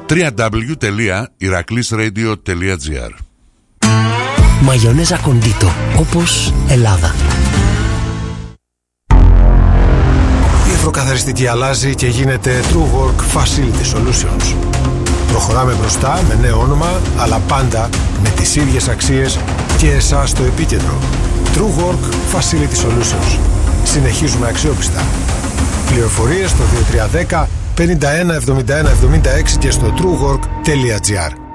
www.iraklisradio.gr. Μαγιονέζα κοντίτο, όπως Ελλάδα. Η υφροκαθαριστική αλλάζει και γίνεται TrueWork Facility Solutions. Προχωράμε μπροστά με νέο όνομα, αλλά πάντα με τις ίδιες αξίες και εσάς στο επίκεντρο. TrueWork Facility Solutions. Συνεχίζουμε αξιόπιστα. Πληροφορίες στο 2310 51 71 76 και στο truework.gr.